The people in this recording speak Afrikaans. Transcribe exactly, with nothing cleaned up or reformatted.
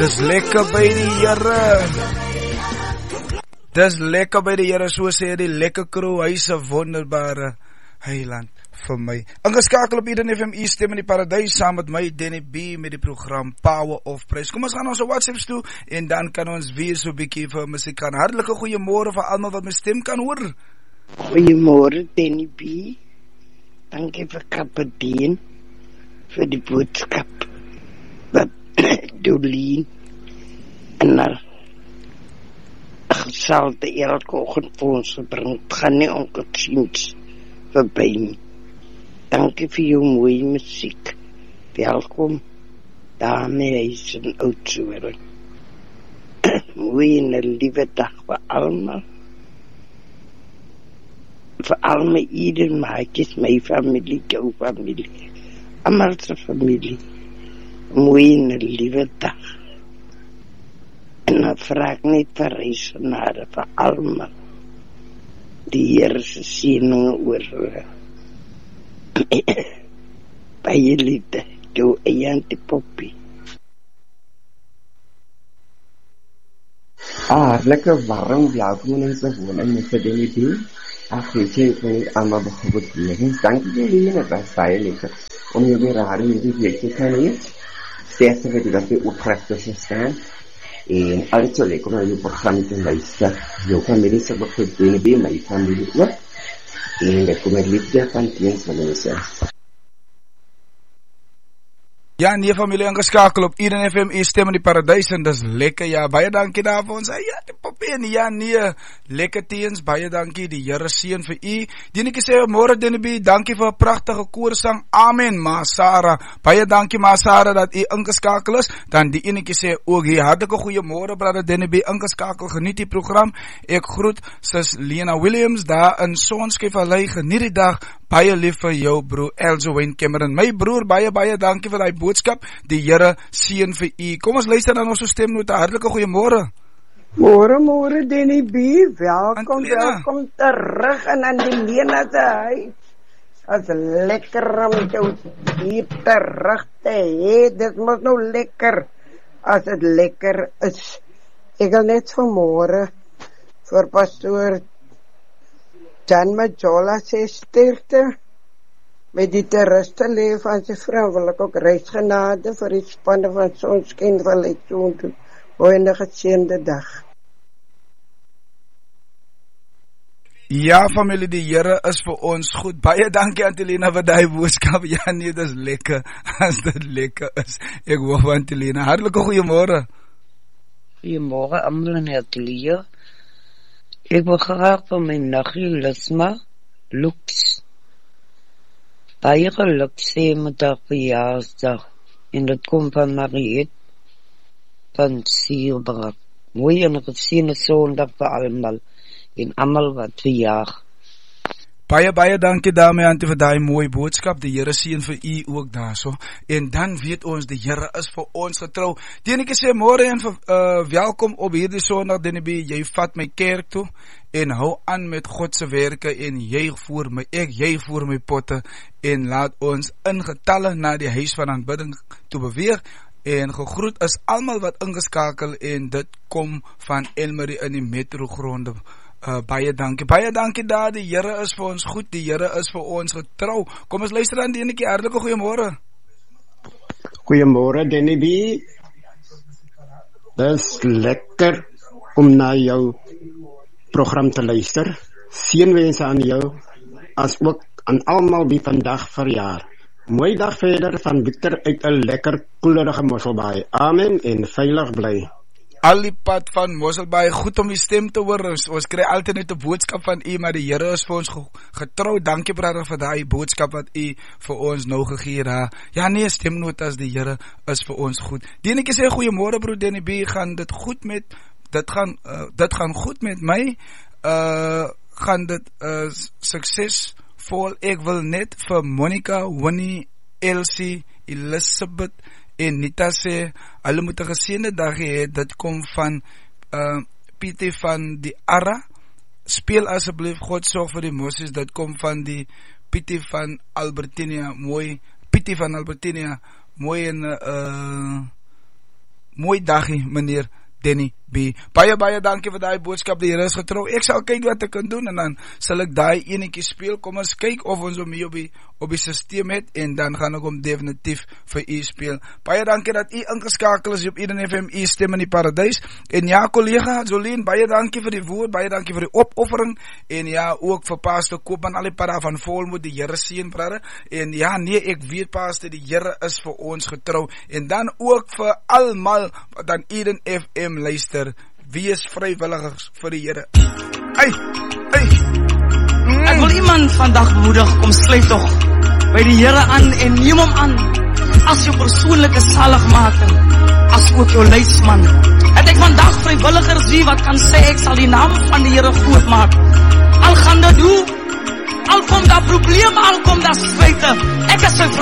Dis lekker by die Here. Dis lekker by die Here, so sê die lekker kroeg, hy is 'n wonderbare heiland vir my. Ingeskakel op Eden F M, u stem in die paradys, saam met my Danny B met die program Power of Praise. Kom ons gaan ons WhatsApps toe en dan kan ons weer so 'n bietjie vir musiek kan. Hartlike goeiemôre vir almal wat my stem kan hoor. Goeiemôre Danny B. Dankie vir kaptein vir die boodskap wat Dolien en haar gesalte elke oggend vir ons gebring. Het gaan nie ongeziens verby nie. Dankie vir jou mooie musiek. Welkom daarmee huis in Oudtshoorn. Mooi en 'n liewe dag vir almal. Vir al my ieder maatjies, my familie, jou familie, almal se familie. Mooi en 'n liewe dag. En dan vraag ek net vir reisenare, vir almal die Here se seëninge oor hulle. Baie liefde, jou eie Poppy. Ah, lekker warm, welkom in onze woning met de idee. Ach, weet je, ik ben niet allemaal bijvoorbeeld levens. Dank je jullie, het was baie lekker. Om jullie raden, jullie weet je kan niet. Sterkte weet je dat we oprecht tussen staan. En altijd zo lekker om naar je programma te luisteren. Jouw familie is ook goed binnen, mijn familie ook. En dat komt met liefde van teens van mezelf. Ja, nee familie ingeskakel op Eden F M, u stem in die paradys en dis lekker, ja, baie dankie daarvoor ons, ja, die popie, ja, nee, lekker teens, baie dankie, die Here seën vir u, Dienekie sê, môre Denebie, dankie vir 'n pragtige koorsang, amen, ma Sarah, baie dankie ma Sarah, dat u ingeskakel is, dan die enetjie sê, ook hier, hartelike goeiemôre, brother Denebie, ingeskakel, geniet die program, ek groet, sis Lena Williams, daar in Sonskevallei, geniet die dag, baie lief vir jou broer Elzo Wayne Cameron. My broer, baie baie dankie vir daai boodskap. Die Here seën vir u. Kom ons luister dan ons so stemnote. Hartlike goeiemôre. Môre môre Danny B. Welkom, Antelena. welkom terug en aan die Lena se huis. As lekker om jou hier terug te hê. Dit moet nou lekker as dit lekker is. Ek wil net vanmôre vir pastoor Jan Majola sê sterkte met die terroriste lewe van sy vrou, wil ek ook reisgenade vir die spanne van Sonskyn wil ek doen. Mooi en 'n geseënde dag. Ja familie, die Here is vir ons goed. Baie dankie Antelina vir daai boodskap. Ja nee, dis lekker as dit lekker is. Ek hoor van Antelina. Hartlike goeiemôre. Goeiemôre almal in Antelina. Ek wil graag van my naggie Lisma Lux baie geluk sê met haar verjaarsdag en dit kom van Mariet van Sierbrak. Mooi en geseënde Sondag vir almal en almal wat verjaag. Baie baie dankie daarmee Antie vir daai mooi boodskap. Die Here seën vir u ook daarso. En dan weet ons die Here is vir ons getrou. Dienekie sê môre en uh, welkom op hierdie Sondag Denebie. Jy vat my kerk toe en hou aan met God se werke en jy voer my ek jy voer my potte en laat ons in getalle na die huis van aanbidding toe beweeg. En gegroet is almal wat ingeskakel en dit kom van Elmarie in die metrogronde. Uh, baie dankie, baie dankie daar, die Here is vir ons goed, die Here is vir ons getrou. Kom ons luister aan die enetjie, hartlike goeiemôre. Goeiemôre Danny B. Dis lekker om na jou program te luister. Seënwense aan jou, as ook aan almal wie vandag verjaar. Mooi dag verder van Victor uit 'n lekker koelerige Mosselbaai. Amen en veilig bly. Al die pad van Mosselbaai, goed om die stem te hoor. Ons, ons kry altyd net 'n boodskap van u, maar die Here is vir ons getrou. Dankie brother vir daai boodskap wat u vir ons nou gegee het. Ja nee, stemnotas, die Here is vir ons goed. Dienetjie sê goeiemôre broer Danny B, gaan dit goed met dit gaan uh, dit gaan goed met my. Uh gaan dit uh, suksesvol. Ek wil net vir Monica, Winnie, Elsie, Elizabeth en Nita sê, hulle moet 'n geseënde dag hê. Dit kom van uh, Pietie van die Arra. Speel asseblief God sorg vir die mosies. Dit kom van die Pietie van Albertinia. Mooi, Pietie van Albertinia. Mooi en uh, mooi dagie, meneer Danny B. Baie, baie dankie vir daai boodskap, die Here is getrou. Ek sal kyk wat ek kan doen, en dan sal ek daai enetjie speel. Kom ons kyk of ons hom hier op die, op die systeem het, en dan gaan ek hom definitief vir u speel. Baie dankie dat u ingeskakel is op Eden F M, u stem in die paradys. En ja, collega Jolien, baie dankie vir die woord, baie dankie vir die opoffering, en ja, ook vir Pastor Koopman, al die para van Volmoed, die Here seën, brother. En ja, nee, ek weet, Pastor, die Here is vir ons getrou. En dan ook vir almal wat aan Eden F M luister, wees vrywilligers vir die Here. Hey, hey. Mm. Ek wil iemand vandag bemoedig, kom sluit tog by die Here aan en neem hom aan as jou persoonlike saligmaker, as ook jou leidsman. Het ek vandag vrywilligers wie wat kan sê ek sal die naam van die Here groot maak. Al gaan dit hoe, al kom daar probleme, al kom daar spyte, ek is sy